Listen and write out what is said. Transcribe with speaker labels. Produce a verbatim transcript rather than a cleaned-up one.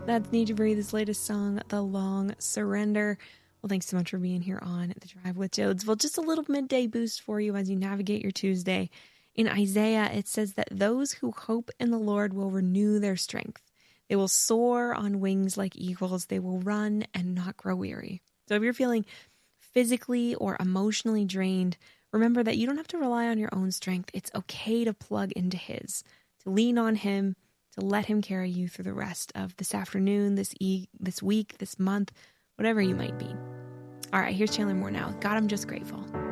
Speaker 1: That's Need to Breathe's latest song, The Long Surrender. Well, thanks so much for being here on The Drive with Jodesville. Just a little midday boost for you as you navigate your Tuesday. In Isaiah, it says that those who hope in the Lord will renew their strength. They will soar on wings like eagles. They will run and not grow weary. So if you're feeling physically or emotionally drained, remember that you don't have to rely on your own strength. It's okay to plug into His, to lean on Him, to let Him carry you through the rest of this afternoon, this e- this week, this month, whatever you might be. All right, here's Chandler Moore now. God, I'm just grateful.